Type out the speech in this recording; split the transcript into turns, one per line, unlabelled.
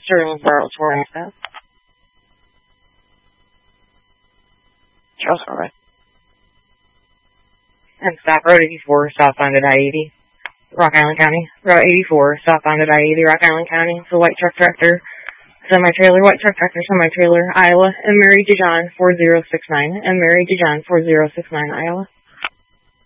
Sterlingsboro, Torrance. Charles Corvette. And stop Road 84, southbound at I-80, Rock Island County. Route 84, southbound at I-80, Rock Island County. So white truck tractor, semi-trailer, white truck tractor, semi-trailer, Iowa. And Mary DeJohn 4069. And Mary DeJohn 4069, Iowa.